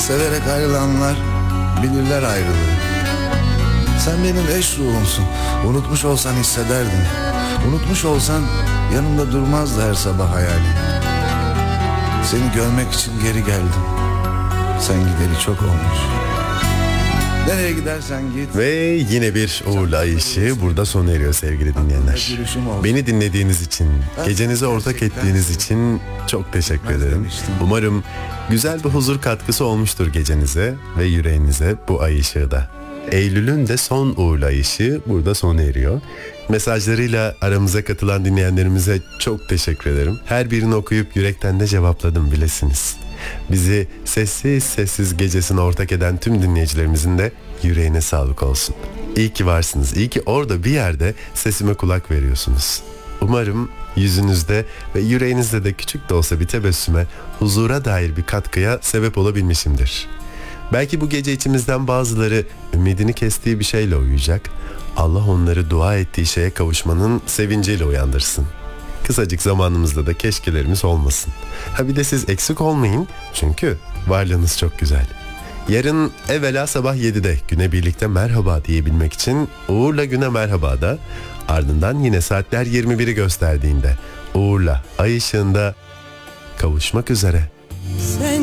Severek ayrılanlar bilirler ayrılığı. Sen benim eş ruhumsun. Unutmuş olsan hissederdin. Unutmuş olsan yanımda durmazdı her sabah hayalin. Seni görmek için geri geldim. Sen gideri çok olmuş. Nereye gidersen git. Ve yine bir Uğur'la Ay Işığı burada sona eriyor sevgili dinleyenler. Beni dinlediğiniz için, gecenize ortak ettiğiniz için çok teşekkür ederim. Umarım güzel bir huzur katkısı olmuştur gecenize ve yüreğinize bu Ay Işığı da. Eylül'ün de son Uğur'la Ay Işığı burada sona eriyor. Mesajlarıyla aramıza katılan dinleyenlerimize çok teşekkür ederim. Her birini okuyup yürekten de cevapladım bilesiniz. Bizi sessiz sessiz gecesine ortak eden tüm dinleyicilerimizin de yüreğine sağlık olsun. İyi ki varsınız. İyi ki orada bir yerde sesime kulak veriyorsunuz. Umarım yüzünüzde ve yüreğinizde de küçük de olsa bir tebessüme, huzura dair bir katkıya sebep olabilmişimdir. Belki bu gece içimizden bazıları ümidini kestiği bir şeyle uyuyacak. Allah onları dua ettiği şeye kavuşmanın sevinciyle uyandırsın. Kısacık zamanımızda da keşkelerimiz olmasın. Ha bir de siz eksik olmayın çünkü varlığınız çok güzel. Yarın evvela sabah 7'de güne birlikte merhaba diyebilmek için Uğur'la güne merhaba da, ardından yine saatler 21'i gösterdiğinde Uğur'la Ay Işığı'nda kavuşmak üzere. Sen